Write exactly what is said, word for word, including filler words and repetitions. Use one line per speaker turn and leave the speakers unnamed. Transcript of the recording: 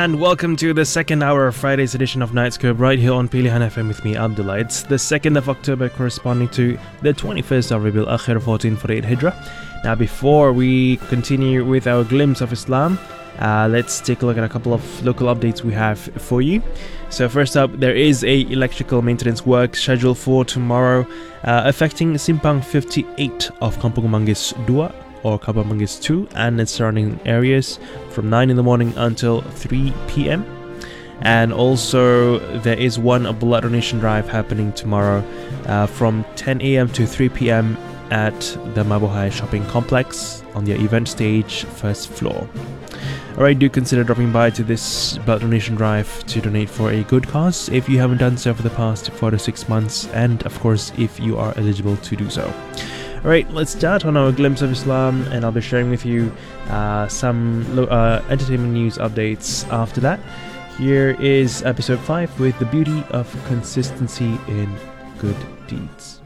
and welcome to the second hour of Friday's edition of Nightscope right here on Pilihan F M with me, Abdullah. It's the second of October, corresponding to the twenty-first of Rabiul Akhir fourteen forty-eight Hijrah. Now, before we continue with our glimpse of Islam, uh, let's take a look at a couple of local updates we have for you. So first up, there is a electrical maintenance work scheduled for tomorrow, uh, affecting Simpang fifty-eight of Kampung Manggis two or Kampung Manggis two and its surrounding areas from nine in the morning until three p.m. And also there is one blood donation drive happening tomorrow uh, from ten a.m. to three p.m. at the Mabuhay Shopping Complex on the event stage, first floor. Alright, do consider dropping by to this blood donation drive to donate for a good cause if you haven't done so for the past four to six months, and of course if you are eligible to do so. Alright, let's start on our glimpse of Islam, and I'll be sharing with you uh, some lo- uh, entertainment news updates after that. Here is episode five with the beauty of consistency in good deeds.